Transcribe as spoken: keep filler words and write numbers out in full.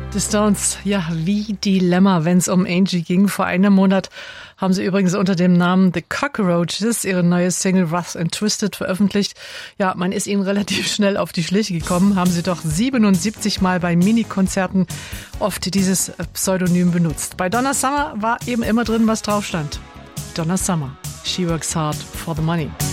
Die Stones, ja, wie Dilemma, wenn es um Angie ging. Vor einem Monat haben sie übrigens unter dem Namen The Cockroaches ihre neue Single Rough and Twisted veröffentlicht. Ja, man ist ihnen relativ schnell auf die Schliche gekommen, haben sie doch siebenundsiebzig Mal bei Minikonzerten oft dieses Pseudonym benutzt. Bei Donna Summer war eben immer drin, was drauf stand. Donna Summer, she works hard for the money.